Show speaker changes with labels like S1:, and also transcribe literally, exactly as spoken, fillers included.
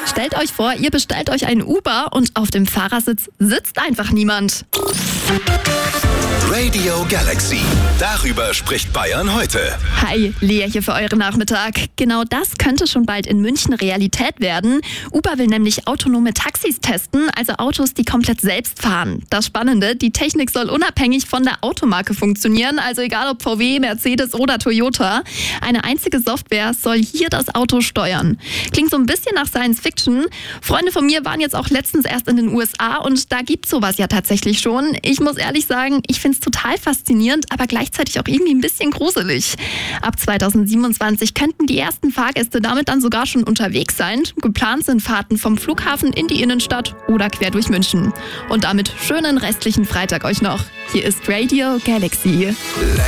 S1: Stellt euch vor, ihr bestellt euch einen Uber und auf dem Fahrersitz sitzt einfach niemand.
S2: Radio Galaxy. Darüber spricht Bayern heute.
S1: Hi, Lea hier für euren Nachmittag. Genau das könnte schon bald in München Realität werden. Uber will nämlich autonome Taxis testen, also Autos, die komplett selbst fahren. Das Spannende, die Technik soll unabhängig von der Automarke funktionieren, also egal ob V W, Mercedes oder Toyota. Eine einzige Software soll hier das Auto steuern. Klingt so ein bisschen nach Science Fiction. Freunde von mir waren jetzt auch letztens erst in den U S A und da gibt's sowas ja tatsächlich schon. Ich muss ehrlich sagen, ich finde es total faszinierend, aber gleichzeitig auch irgendwie ein bisschen gruselig. Ab zweitausendsiebenundzwanzig könnten die ersten Fahrgäste damit dann sogar schon unterwegs sein. Geplant sind Fahrten vom Flughafen in die Innenstadt oder quer durch München. Und damit schönen restlichen Freitag euch noch. Hier ist Radio Galaxy.